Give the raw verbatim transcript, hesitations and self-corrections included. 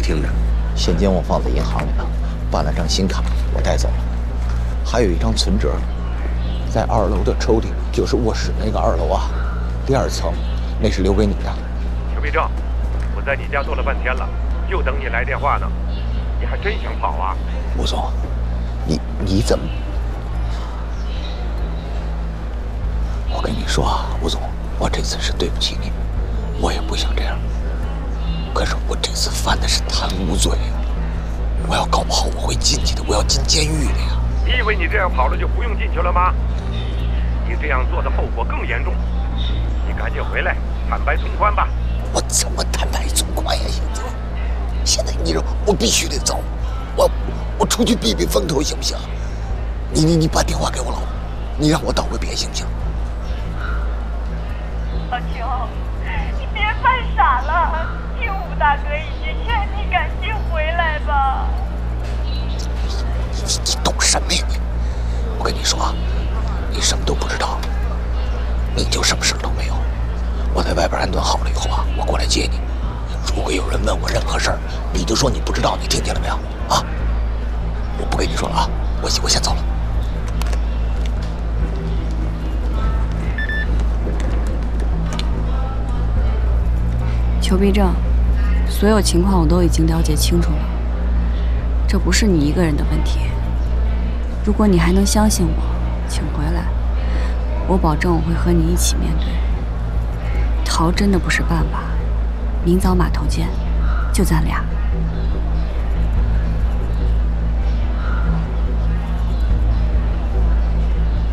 听着。 现金我放在银行里了，办了张新卡，我带走了。还有一张存折，在二楼的抽屉，就是卧室那个二楼啊，第二层，那是留给你的。 邱必正，我在你家坐了半天了，就等你来电话呢。你还真想跑啊？ 吴总，你你怎么？我跟你说啊，吴总，我这次是对不起你，我也不想这样。可是我这次犯的是贪污罪啊！我要搞不好我会进去的，我要进监狱的呀！ 你以为你这样跑了就不用进去了吗？你这样做的后果更严重。你赶紧回来坦白从宽吧。 我怎么坦白从宽呀？现在，现在你说我必须得走，我我出去避避风头行不行？你你你把电话给我老婆，你让我道个别行不行？ 老邱，你别犯傻了，听吴大哥一句劝，你赶紧回来吧。 你你懂什么呀你？我跟你说啊，你什么都不知道，你就什么事都没有。我在外边安顿好了以后啊，我过来接你。如果有人问我任何事儿，你就说你不知道，你听见了没有？啊，我不跟你说了啊，我我先走了。 邱必正，所有情况我都已经了解清楚了，这不是你一个人的问题。如果你还能相信我，请回来，我保证我会和你一起面对。逃真的不是办法，明早码头见，就咱俩。